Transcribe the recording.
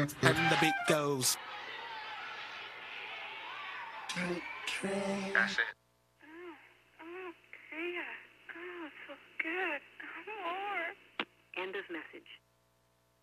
And the beat goes. That's it. Oh, yeah. Oh, it's so good.